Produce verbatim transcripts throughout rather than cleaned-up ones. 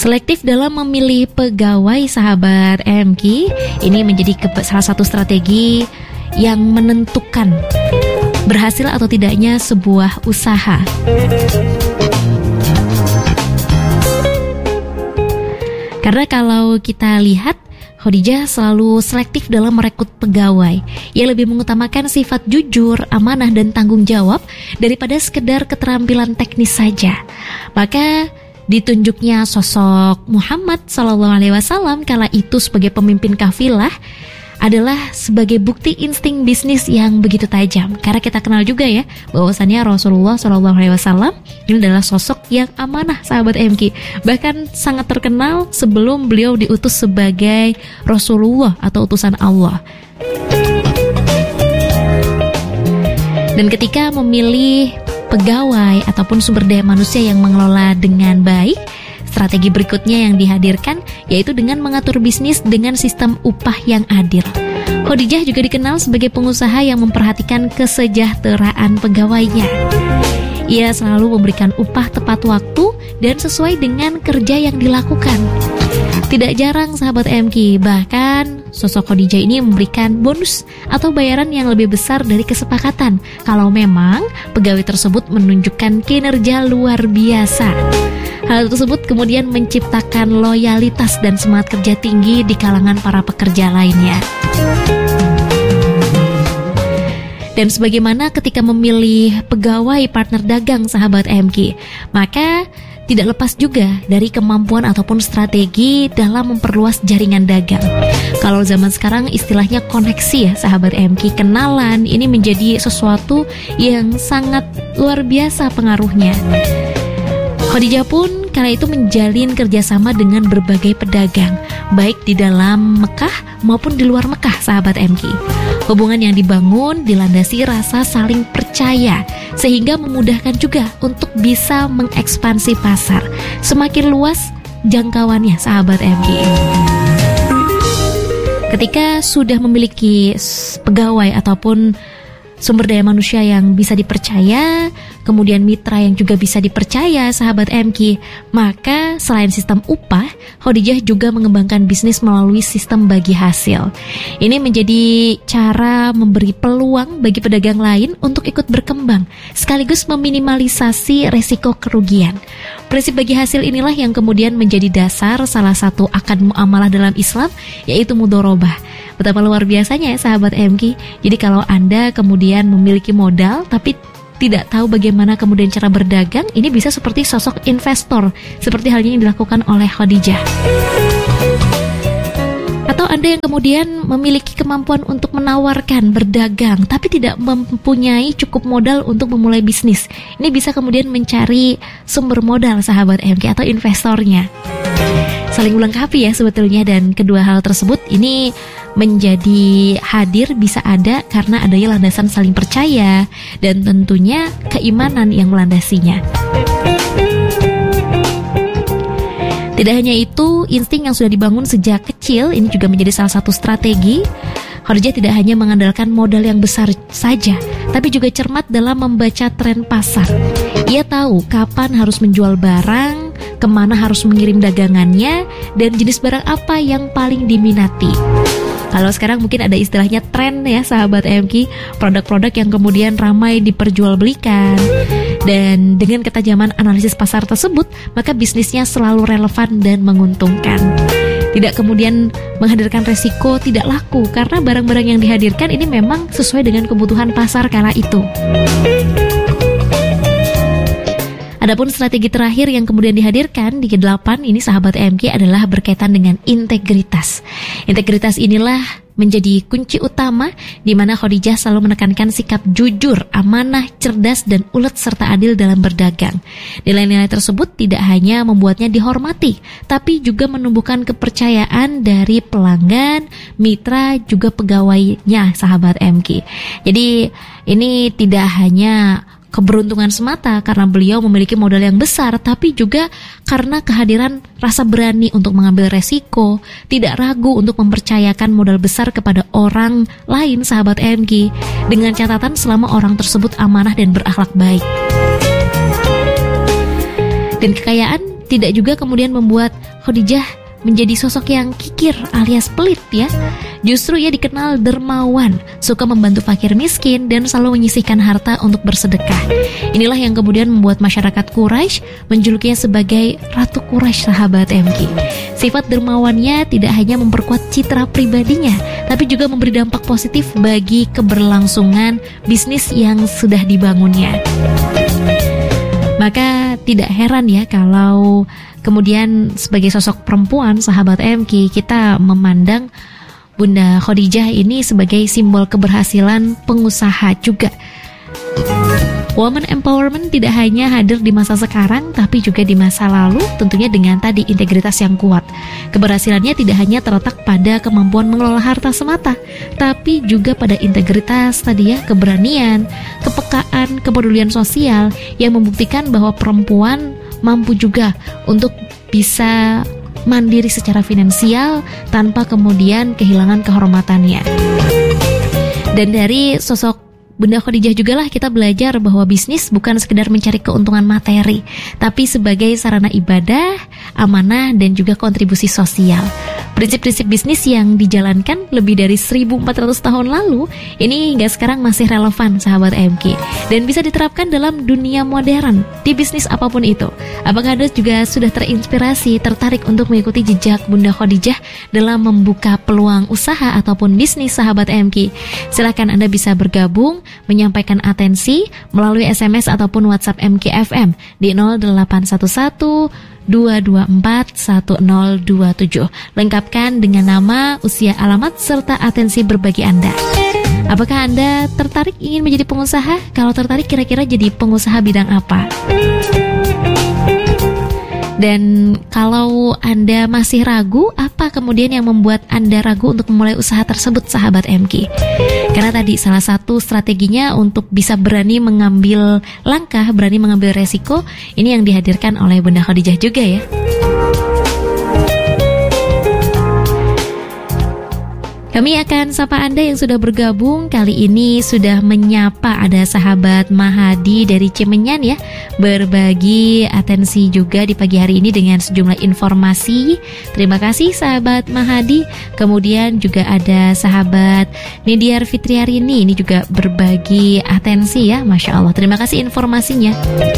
Selektif dalam memilih pegawai, sahabat M K, ini menjadi ke- salah satu strategi yang menentukan berhasil atau tidaknya sebuah usaha. Karena kalau kita lihat, Khadijah selalu selektif dalam merekrut pegawai. Ia lebih mengutamakan sifat jujur, amanah, dan tanggung jawab daripada sekedar keterampilan teknis saja. Maka ditunjuknya sosok Muhammad shallallahu alaihi wasallam kala itu sebagai pemimpin kafilah adalah sebagai bukti insting bisnis yang begitu tajam. Karena kita kenal juga ya bahwasannya Rasulullah shallallahu alaihi wasallam ini adalah sosok yang amanah, sahabat M K. Bahkan sangat terkenal sebelum beliau diutus sebagai Rasulullah atau utusan Allah. Dan ketika memilih pegawai ataupun sumber daya manusia yang mengelola dengan baik, strategi berikutnya yang dihadirkan yaitu dengan mengatur bisnis dengan sistem upah yang adil. Khadijah juga dikenal sebagai pengusaha yang memperhatikan kesejahteraan pegawainya. Ia selalu memberikan upah tepat waktu dan sesuai dengan kerja yang dilakukan. Tidak jarang, sahabat M K, bahkan sosok Khadijah ini memberikan bonus atau bayaran yang lebih besar dari kesepakatan kalau memang pegawai tersebut menunjukkan kinerja luar biasa. Hal tersebut kemudian menciptakan loyalitas dan semangat kerja tinggi di kalangan para pekerja lainnya. Dan sebagaimana ketika memilih pegawai partner dagang, sahabat M K, maka tidak lepas juga dari kemampuan ataupun strategi dalam memperluas jaringan dagang. Kalau zaman sekarang istilahnya koneksi ya, sahabat M K, kenalan ini menjadi sesuatu yang sangat luar biasa pengaruhnya. Khadijah pun kala itu menjalin kerjasama dengan berbagai pedagang, baik di dalam Mekah maupun di luar Mekah, sahabat M K. Hubungan yang dibangun dilandasi rasa saling percaya, sehingga memudahkan juga untuk bisa mengekspansi pasar. Semakin luas jangkauannya, sahabat M K. Ketika sudah memiliki pegawai ataupun sumber daya manusia yang bisa dipercaya, kemudian mitra yang juga bisa dipercaya, sahabat M K, maka selain sistem upah, Khadijah juga mengembangkan bisnis melalui sistem bagi hasil. Ini menjadi cara memberi peluang bagi pedagang lain untuk ikut berkembang, sekaligus meminimalisasi resiko kerugian. Prinsip bagi hasil inilah yang kemudian menjadi dasar salah satu akad muamalah dalam Islam, yaitu mudharabah. Betapa luar biasanya ya, sahabat M K. Jadi kalau Anda kemudian memiliki modal tapi tidak tahu bagaimana kemudian cara berdagang, ini bisa seperti sosok investor, seperti halnya yang dilakukan oleh Khadijah. Atau Anda yang kemudian memiliki kemampuan untuk menawarkan berdagang tapi tidak mempunyai cukup modal untuk memulai bisnis, ini bisa kemudian mencari sumber modal, sahabat M K, atau investornya. Saling melengkapi ya sebetulnya, dan kedua hal tersebut ini menjadi hadir bisa ada karena adanya landasan saling percaya dan tentunya keimanan yang melandasinya. Tidak hanya itu, insting yang sudah dibangun sejak kecil ini juga menjadi salah satu strategi. Khadijah tidak hanya mengandalkan modal yang besar saja, tapi juga cermat dalam membaca tren pasar. Ia tahu kapan harus menjual barang, kemana harus mengirim dagangannya, dan jenis barang apa yang paling diminati. Kalau sekarang mungkin ada istilahnya tren ya, sahabat M K, produk-produk yang kemudian ramai diperjualbelikan. Dan dengan ketajaman analisis pasar tersebut, maka bisnisnya selalu relevan dan menguntungkan. Tidak kemudian menghadirkan resiko tidak laku, karena barang-barang yang dihadirkan ini memang sesuai dengan kebutuhan pasar kala itu. Adapun strategi terakhir yang kemudian dihadirkan di kedelapan ini, sahabat M K, adalah berkaitan dengan integritas. Integritas inilah menjadi kunci utama di mana Khadijah selalu menekankan sikap jujur, amanah, cerdas, dan ulet serta adil dalam berdagang. Nilai-nilai tersebut tidak hanya membuatnya dihormati, tapi juga menumbuhkan kepercayaan dari pelanggan, mitra, juga pegawainya, sahabat M K. Jadi ini tidak hanya keberuntungan semata karena beliau memiliki modal yang besar, tapi juga karena kehadiran rasa berani untuk mengambil resiko, tidak ragu untuk mempercayakan modal besar kepada orang lain, sahabat M K, dengan catatan selama orang tersebut amanah dan berakhlak baik. Dan kekayaan tidak juga kemudian membuat Khadijah menjadi sosok yang kikir alias pelit ya. Justru ia dikenal dermawan, suka membantu fakir miskin dan selalu menyisihkan harta untuk bersedekah. Inilah yang kemudian membuat masyarakat Quraisy menjulukinya sebagai Ratu Quraisy, sahabat M K. Sifat dermawannya tidak hanya memperkuat citra pribadinya, tapi juga memberi dampak positif bagi keberlangsungan bisnis yang sudah dibangunnya. Maka tidak heran ya kalau kemudian sebagai sosok perempuan, sahabat M K, kita memandang Bunda Khadijah ini sebagai simbol keberhasilan pengusaha juga. Woman empowerment tidak hanya hadir di masa sekarang, tapi juga di masa lalu, tentunya dengan tadi integritas yang kuat. Keberhasilannya tidak hanya terletak pada kemampuan mengelola harta semata, tapi juga pada integritas tadi ya, keberanian, kepekaan, kepedulian sosial yang membuktikan bahwa perempuan mampu juga untuk bisa mandiri secara finansial tanpa kemudian kehilangan kehormatannya. Dan dari sosok Bunda Khadijah juga lah kita belajar bahwa bisnis bukan sekedar mencari keuntungan materi, tapi sebagai sarana ibadah, amanah, dan juga kontribusi sosial. Prinsip-prinsip bisnis yang dijalankan lebih dari seribu empat ratus tahun lalu ini hingga sekarang masih relevan, sahabat M K, dan bisa diterapkan dalam dunia modern di bisnis apapun itu. Apakah Anda juga sudah terinspirasi, tertarik untuk mengikuti jejak Bunda Khadijah dalam membuka peluang usaha ataupun bisnis, sahabat M K? Silakan Anda bisa bergabung, menyampaikan atensi melalui S M S ataupun WhatsApp M K F M di nol delapan satu satu dua dua empat satu nol dua tujuh. Lengkapkan dengan nama, usia, alamat, serta atensi berbagi Anda. Apakah Anda tertarik ingin menjadi pengusaha? Kalau tertarik, kira-kira jadi pengusaha bidang apa? Dan kalau Anda masih ragu, apa kemudian yang membuat Anda ragu untuk memulai usaha tersebut, sahabat M K? Karena tadi salah satu strateginya untuk bisa berani mengambil langkah, berani mengambil resiko, ini yang dihadirkan oleh Bunda Khadijah juga ya. Kami akan sapa Anda yang sudah bergabung. Kali ini sudah menyapa ada sahabat Mahadi dari Cimenyan ya, berbagi atensi juga di pagi hari ini dengan sejumlah informasi. Terima kasih sahabat Mahadi. Kemudian juga ada sahabat Nidiar Fitriarini, ini juga berbagi atensi ya, Masya Allah. Terima kasih informasinya.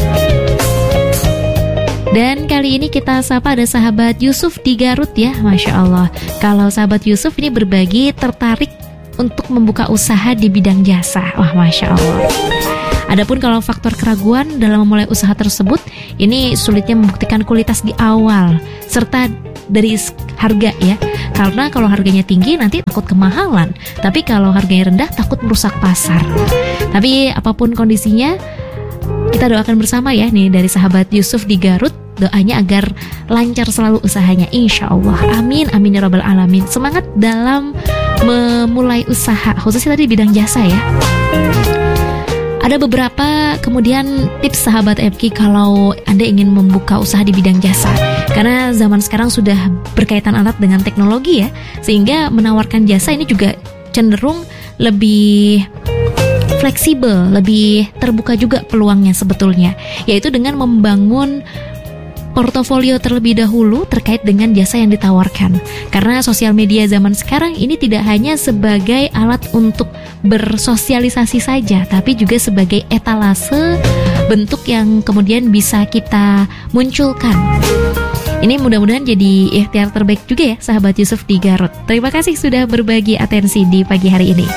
Dan kali ini kita sapa ada sahabat Yusuf di Garut ya, Masya Allah. Kalau sahabat Yusuf ini berbagi tertarik untuk membuka usaha di bidang jasa. Wah, Masya Allah. Adapun kalau faktor keraguan dalam memulai usaha tersebut, ini sulitnya membuktikan kualitas di awal, serta dari harga ya. Karena kalau harganya tinggi nanti takut kemahalan, tapi kalau harganya rendah takut merusak pasar. Tapi apapun kondisinya, kita doakan bersama ya nih dari sahabat Yusuf di Garut, doanya agar lancar selalu usahanya, insya Allah. Amin, amin ya rabbal alamin. Semangat dalam memulai usaha, khususnya tadi bidang jasa ya. Ada beberapa kemudian tips sahabat M K kalau Anda ingin membuka usaha di bidang jasa. Karena zaman sekarang sudah berkaitan erat dengan teknologi ya, sehingga menawarkan jasa ini juga cenderung lebih fleksibel, lebih terbuka juga peluangnya sebetulnya, yaitu dengan membangun portofolio terlebih dahulu terkait dengan jasa yang ditawarkan. Karena sosial media zaman sekarang ini tidak hanya sebagai alat untuk bersosialisasi saja, tapi juga sebagai etalase bentuk yang kemudian bisa kita munculkan. Ini mudah-mudahan jadi ikhtiar terbaik juga ya sahabat Yusuf di Garut. Terima kasih sudah berbagi atensi di pagi hari ini.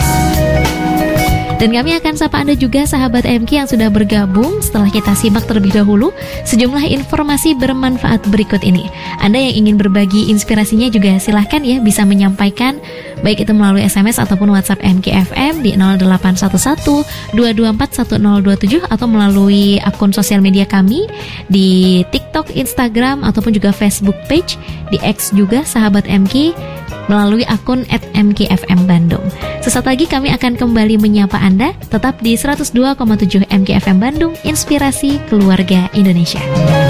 Dan kami akan sapa Anda juga sahabat M K yang sudah bergabung setelah kita simak terlebih dahulu sejumlah informasi bermanfaat berikut ini. Anda yang ingin berbagi inspirasinya juga silahkan ya bisa menyampaikan baik itu melalui S M S ataupun WhatsApp M K F M di nol delapan satu satu dua dua empat satu nol dua tujuh atau melalui akun sosial media kami di TikTok, Instagram ataupun juga Facebook page, di X juga sahabat M K melalui akun at M K F M Bandung. Sesaat lagi kami akan kembali menyapa Anda tetap di seratus dua koma tujuh M K F M Bandung, inspirasi keluarga Indonesia.